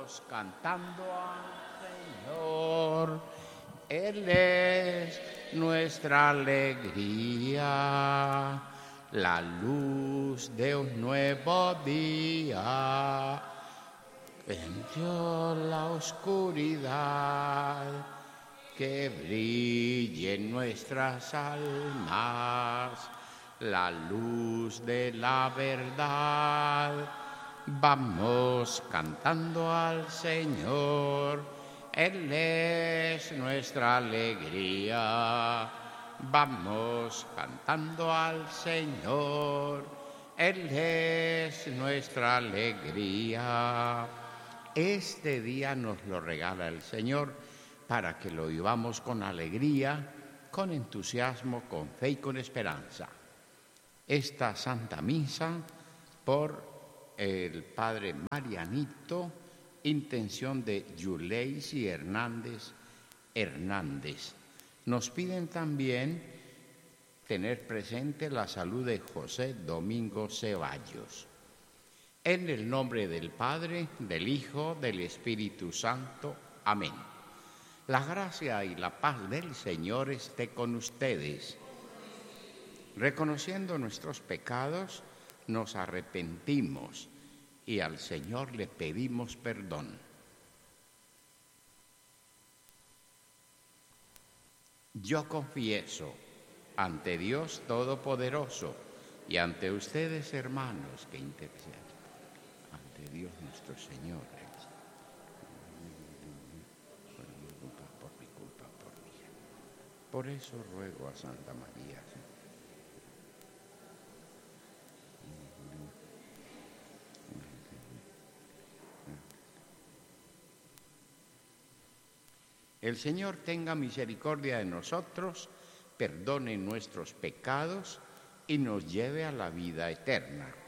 Vamos cantando al Señor, Él es nuestra alegría, la luz de un nuevo día. Venció la oscuridad, que brille en nuestras almas la luz de la verdad. Vamos cantando al Señor, Él es nuestra alegría. Vamos cantando al Señor, Él es nuestra alegría. Este día nos lo regala el Señor para que lo vivamos con alegría, con entusiasmo, con fe y con esperanza. Esta Santa Misa por el Padre Marianito, intención de Yuleisi Hernández. Nos piden también tener presente la salud de José Domingo Ceballos. En el nombre del Padre, del Hijo, del Espíritu Santo. Amén. La gracia y la paz del Señor esté con ustedes. Reconociendo nuestros pecados, nos arrepentimos y al Señor le pedimos perdón. Yo confieso ante Dios Todopoderoso y ante ustedes, hermanos, que intercedan ante Dios nuestro Señor. Por mi culpa, por mí. Por eso ruego a Santa María. El Señor tenga misericordia de nosotros, perdone nuestros pecados y nos lleve a la vida eterna.